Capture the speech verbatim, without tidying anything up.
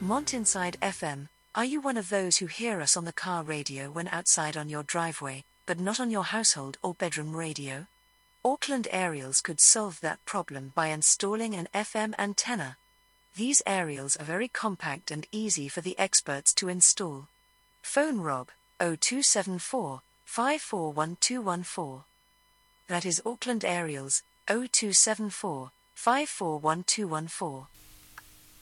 Montinside F M, are you one of those who hear us on the car radio when outside on your driveway, but not on your household or bedroom radio? Auckland Aerials could solve that problem by installing an F M antenna. These aerials are very compact and easy for the experts to install. Phone Rob, oh two seven four, five four one two one four. That is Auckland Aerials, oh two seven four, five four one two one four.